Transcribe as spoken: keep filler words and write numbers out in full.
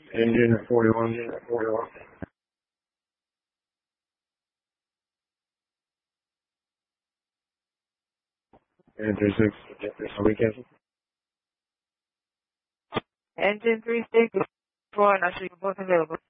Engine at forty-one. Engine at forty-one. Engine six. We cancel. Engine three six four, and I should be both available.